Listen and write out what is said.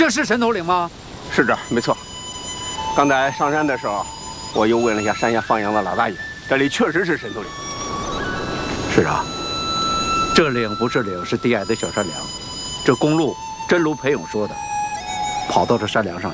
这是神头岭吗？ 是这儿，没错。刚才上山的时候，我又问了一下山下放羊的老大爷，这里确实是神头岭。 是啊，这岭不是岭，是低矮的小山梁。这公路真如裴勇说的，跑到这山梁上